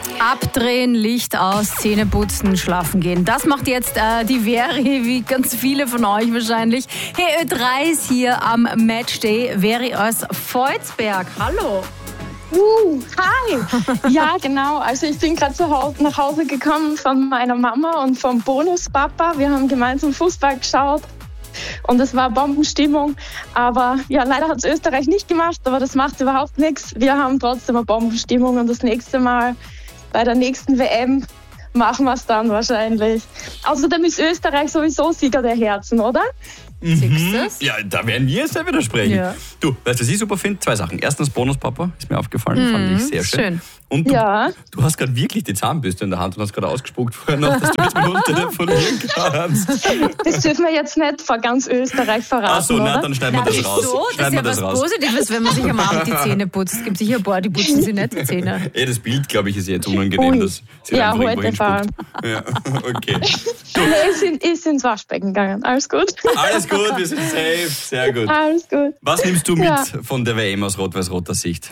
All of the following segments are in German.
Abdrehen, Licht aus, Zähne putzen, schlafen gehen. Das macht jetzt die Veri, wie ganz viele von euch wahrscheinlich. Hey, Ö3 ist hier am Matchday. Veri aus Volzberg. Hallo. Hi! Ja, genau. Also ich bin gerade nach Hause gekommen von meiner Mama und vom Bonuspapa. Wir haben gemeinsam Fußball geschaut und es war Bombenstimmung. Aber ja, leider hat es Österreich nicht gemacht, aber das macht überhaupt nichts. Wir haben trotzdem eine Bombenstimmung und das nächste Mal bei der nächsten WM machen wir es dann wahrscheinlich. Außerdem ist Österreich sowieso Sieger der Herzen, oder? Ja, da werden wir jetzt ja widersprechen. Ja. Du, weißt du, was ich super finde? 2 Sachen. Erstens, Bonuspapa, ist mir aufgefallen, fand ich sehr schön. Und du hast gerade wirklich die Zahnbürste in der Hand und hast gerade ausgespuckt vorher noch, dass du jetzt mit uns telefonieren kannst. Das dürfen wir jetzt nicht vor ganz Österreich verraten, Ach so, na, dann schneiden wir das raus. So, das ist ja was Positives, wenn man sich am Abend die Zähne putzt. Es gibt sicher ein paar, die putzen sich nicht die Zähne. Das Bild, glaube ich, ist jetzt unangenehm. Dass sie ja, einfach heute irgendwo fahren. hinspuckt. Ja, okay. Ist ins Waschbecken gegangen. Alles gut. Alles gut, wir sind safe. Sehr gut. Alles gut. Was nimmst du mit von der WM aus rot-weiß-roter Sicht?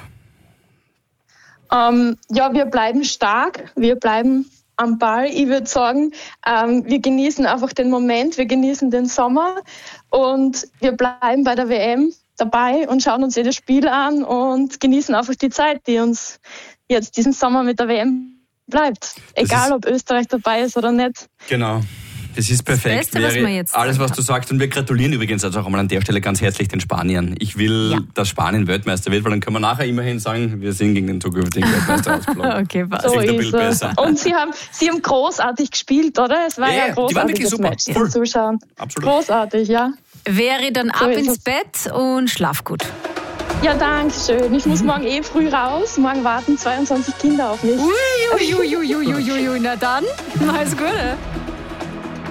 Ja, wir bleiben stark, wir bleiben am Ball. Ich würde sagen, wir genießen einfach den Moment, wir genießen den Sommer und wir bleiben bei der WM dabei und schauen uns jedes Spiel an und genießen einfach die Zeit, die uns jetzt diesen Sommer mit der WM bleibt. Egal, ob Österreich dabei ist oder nicht. Genau. Das ist perfekt. Das Beste, was man jetzt alles, was du sagst. Und wir gratulieren übrigens also auch einmal an der Stelle ganz herzlich den Spaniern. Ich will, dass Spanien Weltmeister wird, weil dann können wir nachher immerhin sagen, wir sind gegen den zukünftigen Weltmeister ausgeflogen. Okay, passt. So ein bisschen ist besser. Und sie haben großartig gespielt, oder? Es war ja ein die waren wirklich großartiges super. Match zum Zuschauen. Absolut. Großartig, ja. Veri, dann ab ist ins es. Bett und schlaf gut. Ja, danke schön. Ich muss morgen früh raus. Morgen warten 22 Kinder auf mich. Ui, na dann, alles Gute.